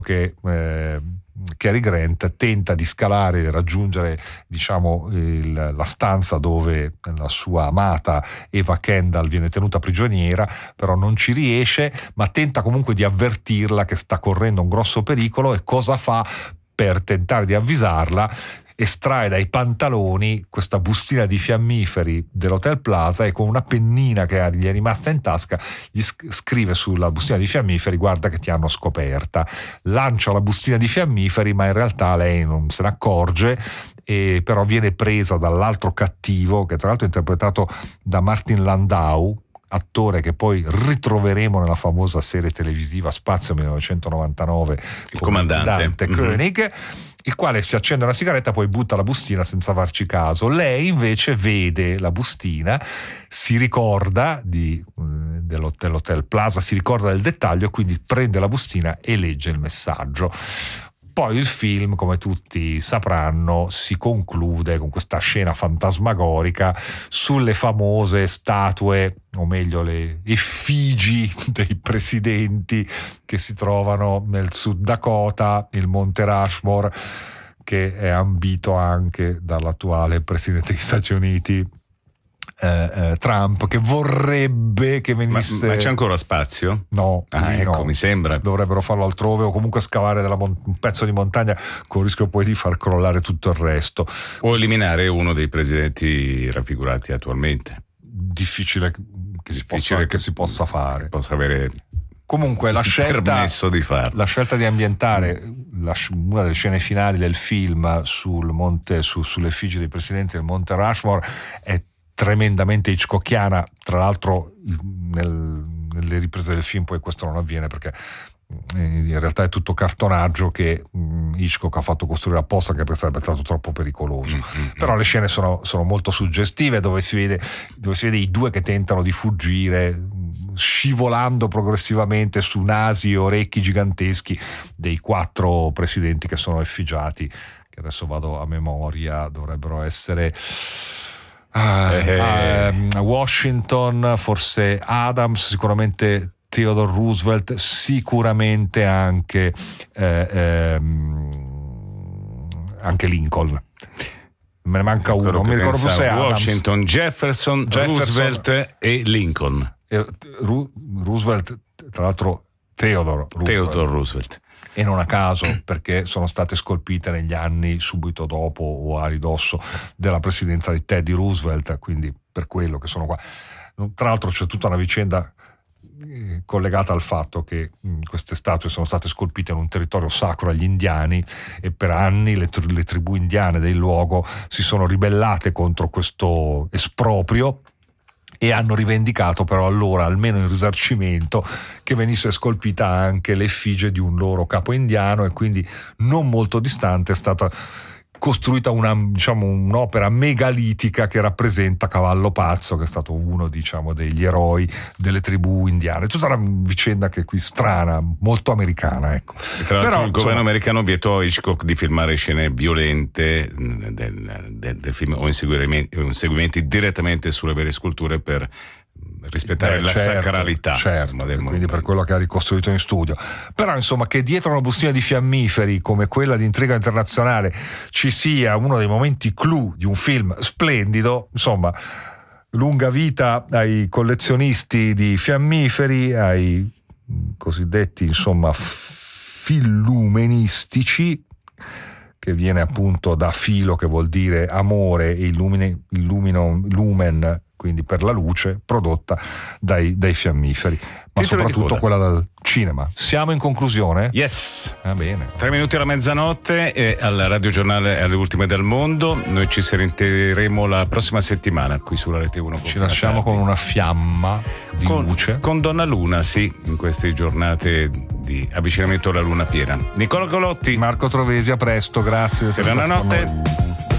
che Cary Grant tenta di scalare e raggiungere, diciamo, la stanza dove la sua amata Eva Kendall viene tenuta prigioniera, però non ci riesce, ma tenta comunque di avvertirla che sta correndo un grosso pericolo. E cosa fa per tentare di avvisarla? Estrae dai pantaloni questa bustina di fiammiferi dell'Hotel Plaza e con una pennina che gli è rimasta in tasca gli scrive sulla bustina di fiammiferi: guarda che ti hanno scoperta. Lancia la bustina di fiammiferi, ma in realtà lei non se ne accorge, e però viene presa dall'altro cattivo, che tra l'altro è interpretato da Martin Landau, attore che poi ritroveremo nella famosa serie televisiva Spazio 1999, il comandante Koenig, il quale si accende una sigaretta, poi butta la bustina senza farci caso. Lei invece vede la bustina, si ricorda dell'Hotel Plaza, si ricorda del dettaglio, quindi prende la bustina e legge il messaggio. Poi il film, come tutti sapranno, si conclude con questa scena fantasmagorica sulle famose statue, o meglio le effigi dei presidenti che si trovano nel Sud Dakota, il Monte Rushmore, che è ambito anche dall'attuale presidente degli Stati Uniti, Trump, che vorrebbe che venisse. Ma c'è ancora spazio? No, ecco, no. Mi sembra. Dovrebbero farlo altrove, o comunque scavare un pezzo di montagna, con il rischio poi di far crollare tutto il resto. O eliminare uno dei presidenti raffigurati attualmente. Difficile che si possa fare. Che possa avere comunque la scelta, permesso di farlo. La scelta di ambientare una delle scene finali del film sulle effigi dei presidenti del Monte Rushmore è tremendamente hitchcockiana. Tra l'altro nelle riprese del film poi questo non avviene, perché in realtà è tutto cartonaggio che Hitchcock ha fatto costruire apposta, anche perché sarebbe stato troppo pericoloso. Però le scene sono molto suggestive, dove si vede i due che tentano di fuggire, scivolando progressivamente su nasi e orecchi giganteschi dei 4 presidenti che sono effigiati, che adesso vado a memoria, dovrebbero essere Washington, forse Adams, sicuramente Theodore Roosevelt, sicuramente anche Lincoln. Me ne manca uno, non mi ricordo più se è Washington, Jefferson, Roosevelt e Lincoln. Roosevelt, tra l'altro Theodore Roosevelt. E non a caso, perché sono state scolpite negli anni subito dopo o a ridosso della presidenza di Teddy Roosevelt, quindi per quello che sono qua. Tra l'altro c'è tutta una vicenda collegata al fatto che queste statue sono state scolpite in un territorio sacro agli indiani, e per anni le tribù indiane del luogo si sono ribellate contro questo esproprio e hanno rivendicato però allora, almeno in risarcimento, che venisse scolpita anche l'effigie di un loro capo indiano, e quindi non molto distante è stata costruita un'opera megalitica che rappresenta Cavallo Pazzo, che è stato uno degli eroi delle tribù indiane. Tutta una vicenda che qui strana, molto americana, ecco. E tra l'altro il governo americano vietò a Hitchcock di filmare scene violente del film o inseguimenti direttamente sulle vere sculture, per rispettare la sacralità, certo, quindi per quello che ha ricostruito in studio. Però insomma, che dietro una bustina di fiammiferi come quella di Intriga Internazionale ci sia uno dei momenti clou di un film splendido, insomma, lunga vita ai collezionisti di fiammiferi, ai cosiddetti insomma fillumenistici, che viene appunto da filo, che vuol dire amore, e lumen, quindi per la luce prodotta dai fiammiferi, ma soprattutto quella dal cinema. Siamo in conclusione? Yes. Va bene. 3 minuti alla mezzanotte e al Radio Giornale alle ultime del mondo. Noi ci sentiremo la prossima settimana qui sulla Rete 1. Ci lasciamo con una fiamma di luce. Con Donna Luna, sì, in queste giornate di avvicinamento alla luna piena. Nicola Golotti, Marco Trovesi, a presto, grazie. Buonanotte.